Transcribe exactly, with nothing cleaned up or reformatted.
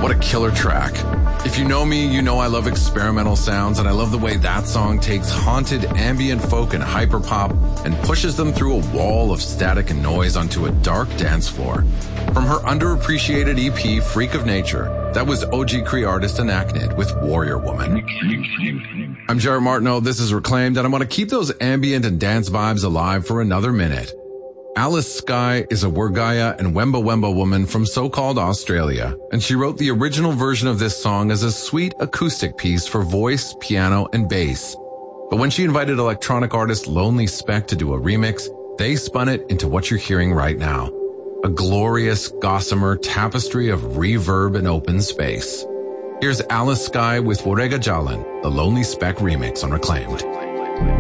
What a killer track. If you know me, you know I love experimental sounds, and I love the way that song takes haunted ambient folk and hyperpop and pushes them through a wall of static and noise onto a dark dance floor. From her underappreciated E P, Freak of Nature, that was O G Cree artist Anachnid with Warrior Woman. I'm Jared Martineau, this is Reclaimed, and I want to keep those ambient and dance vibes alive for another minute. Alice Skye is a Wergaia and Wemba Wemba woman from so-called Australia, and she wrote the original version of this song as a sweet acoustic piece for voice, piano, and bass. But when she invited electronic artist Lonely Speck to do a remix, they spun it into what you're hearing right now. A glorious, gossamer tapestry of reverb and open space. Here's Alice Skye with Warrega Jalan, the Lonely Speck remix on Reclaimed.